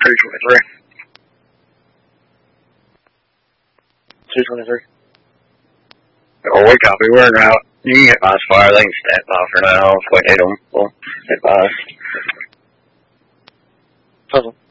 223. 223. Oh, we copy. We're en route. You can get by as far. They can stand by for now. If we need them, we'll get by. Puzzle.